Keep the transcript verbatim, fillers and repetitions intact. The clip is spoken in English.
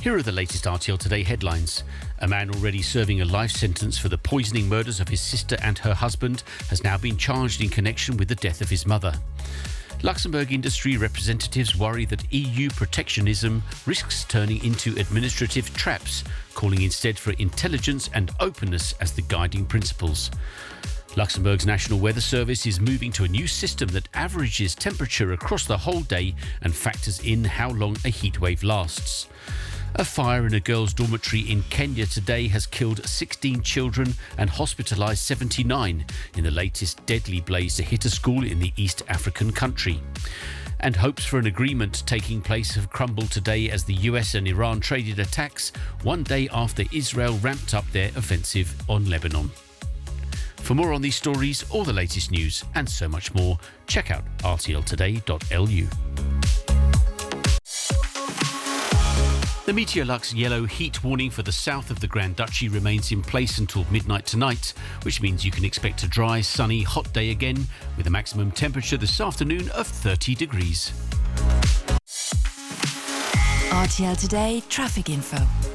Here are the latest R T L Today headlines. A man already serving a life sentence for the poisoning murders of his sister and her husband has now been charged in connection with the death of his mother. Luxembourg industry representatives worry that E U protectionism risks turning into administrative traps, calling instead for intelligence and openness as the guiding principles. Luxembourg's National Weather Service is moving to a new system that averages temperature across the whole day and factors in how long a heatwave lasts. A fire in a girls' dormitory in Kenya today has killed sixteen children and hospitalised seventy-nine in the latest deadly blaze to hit a school in the East African country. And hopes for an agreement taking place have crumbled today as the U S and Iran traded attacks one day after Israel ramped up their offensive on Lebanon. For more on these stories, all the latest news and so much more, check out r t l today dot l u. The Meteorlux yellow heat warning for the south of the Grand Duchy remains in place until midnight tonight, which means you can expect a dry, sunny, hot day again with a maximum temperature this afternoon of thirty degrees. R T L Today traffic info.